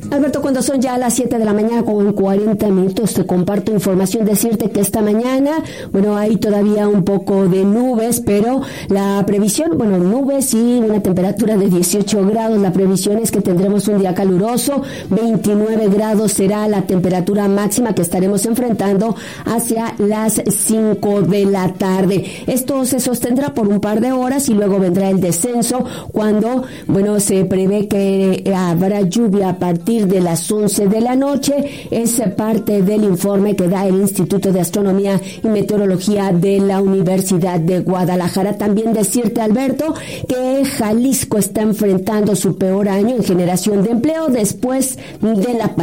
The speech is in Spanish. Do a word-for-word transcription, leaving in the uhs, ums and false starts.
Alberto, cuando son ya las siete de la mañana con cuarenta minutos, te comparto información, decirte que esta mañana, bueno, hay todavía un poco de nubes, pero la previsión, bueno, nubes y una temperatura de dieciocho grados, la previsión es que tendremos un día caluroso, veintinueve grados será la temperatura máxima que estaremos enfrentando hacia las cinco de la tarde. Esto se sostendrá por un par de horas y luego vendrá el descenso cuando, bueno, se prevé que habrá lluvia a partir de las once de la noche. Es parte del informe que da el Instituto de Astronomía y Meteorología de la Universidad de Guadalajara. También decirte, Alberto, que Jalisco está enfrentando su peor año en generación de empleo después de la